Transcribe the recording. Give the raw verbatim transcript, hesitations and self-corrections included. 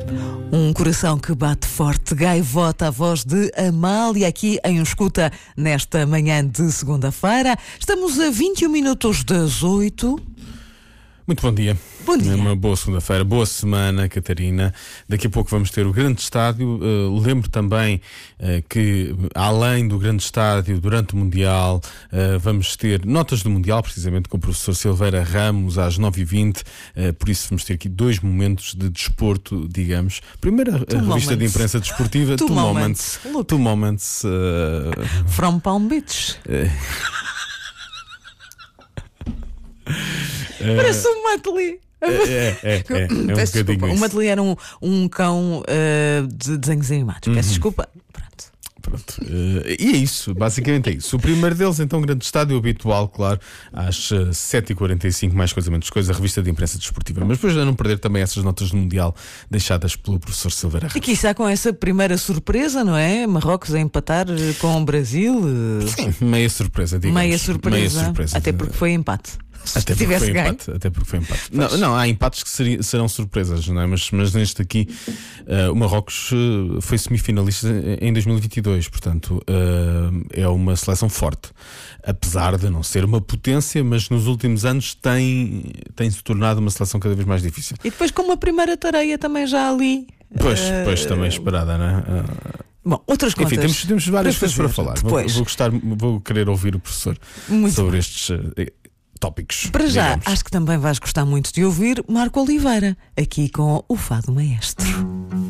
Um coração que bate forte, gaivota, a voz de Amália aqui em Escuta nesta manhã de segunda-feira. Estamos a vinte e um minutos das oito. Muito bom dia. Bom dia. É uma boa segunda-feira, boa semana, Catarina. Daqui a pouco vamos ter o grande estádio. Uh, lembro também uh, que, além do grande estádio, durante o Mundial, uh, vamos ter notas do Mundial, precisamente com o professor Silveira Ramos, às nove e vinte. Uh, por isso vamos ter aqui dois momentos de desporto, digamos. Primeiro, a revista moments. de imprensa desportiva, Two Two moments. Moments. Two Moments. Uh, From Palm Beach. Parece um Matelê. É, é, é, é, é um Peço bocadinho desculpa. O isso. Matelê era um, um cão uh, de desenhos animados. Peço Uhum. desculpa. Pronto. Pronto. Uh, e é isso, basicamente é isso. O primeiro deles, então, grande estádio habitual, claro, às uh, sete e quarenta e cinco, mais coisa menos coisa, a revista de imprensa desportiva. Mas depois de não perder também essas notas do Mundial deixadas pelo professor Silveira E Ramos. que está com essa primeira surpresa, não é? Marrocos a empatar uh, com o Brasil. uh, Sim, meia surpresa, digamos. Meia surpresa. Meia surpresa. Até porque foi empate. Até Se porque tivesse foi ganho. empate, até porque foi empate. Não, não, há empates que seri- serão surpresas, não é? Mas, mas neste aqui, uh, o Marrocos uh, foi semifinalista em dois mil e vinte e dois, portanto, uh, é uma seleção forte. Apesar de não ser uma potência, mas nos últimos anos tem, tem se tornado uma seleção cada vez mais difícil. E depois com uma primeira tareia também já ali. Pois, uh, pois também esperada, não é? Uh, Bom, outras contas. enfim, temos, temos várias para coisas para fazer. falar. Vou, Depois. vou, gostar, vou querer ouvir o professor Muito sobre bem. estes uh, tópicos. Para já, digamos. acho que também vais gostar muito de ouvir Marco Oliveira, aqui com o Fado Maestro.